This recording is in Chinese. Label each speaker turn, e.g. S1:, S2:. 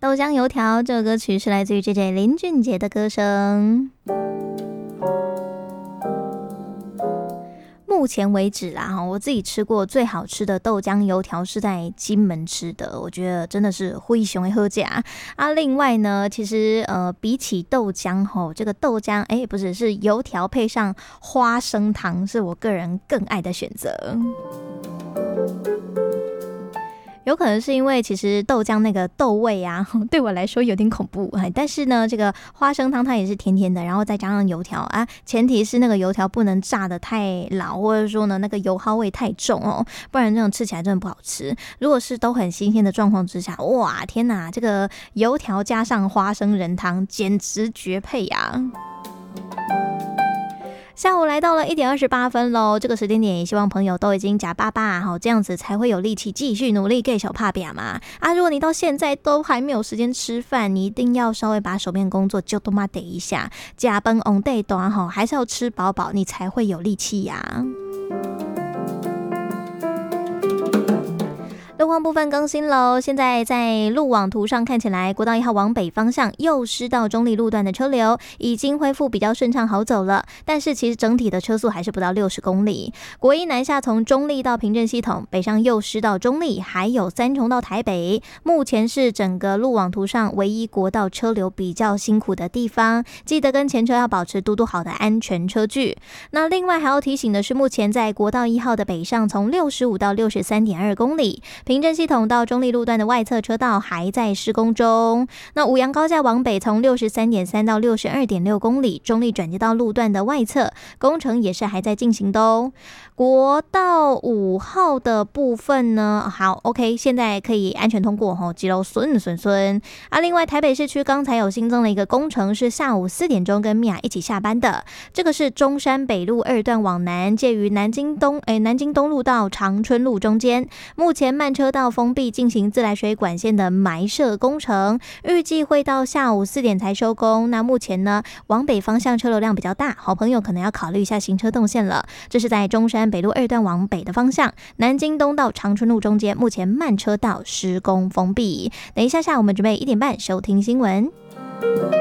S1: 豆浆油条这首歌曲是来自于 JJ 林俊杰的歌声。目前为止啦，我自己吃过最好吃的豆浆油条是在金门吃的，我觉得真的是非常的好吃啊。另外呢，其实比起豆浆这个豆浆不是，是油条配上花生汤，是我个人更爱的选择。有可能是因为其实豆浆那个豆味啊，对我来说有点恐怖，但是呢，这个花生汤它也是甜甜的，然后再加上油条啊，前提是那个油条不能炸得太老，或者说呢那个油耗味太重哦，不然这种吃起来真的不好吃。如果是都很新鲜的状况之下，哇天哪，这个油条加上花生仁汤简直绝配呀！下午来到了1点28分咯，这个时间点也希望朋友都已经假爸爸这样子才会有力气继续努力给小怕扁嘛啊！如果你到现在都还没有时间吃饭，你一定要稍微把手边工作就多嘛得一下，加班 on day 短还是要吃饱饱，你才会有力气呀。路况部分更新喽，现在在路网图上看起来，国道1号往北方向右师到中立路段的车流已经恢复比较顺畅好走了，但是其实整体的车速还是不到60公里。国一南下从中立到平镇系统，北上右师到中立，还有三重到台北，目前是整个路网图上唯一国道车流比较辛苦的地方，记得跟前车要保持嘟嘟好的安全车距。那另外还要提醒的是，目前在国道1号的北上从65到63.2公里，平镇系统到中立路段的外侧车道还在施工中。那五杨高架往北从63.3到62.6公里，中立转接道路段的外侧工程也是还在进行的哦。国道5号的部分呢，好 OK， 现在可以安全通过基路顺啊。另外台北市区刚才有新增了一个工程，是下午4点钟跟米娅一起下班的，这个是中山北路2段往南，介于南京东路到长春路中间，目前慢车道封闭进行自来水管线的埋设工程，预计会到下午4点才收工。那目前呢，往北方向车流量比较大，好朋友可能要考虑一下行车动线了。这是在中山北路2段往北的方向，南京东到长春路中间，目前慢车道施工封闭。等一下我们准备1点半收听新闻。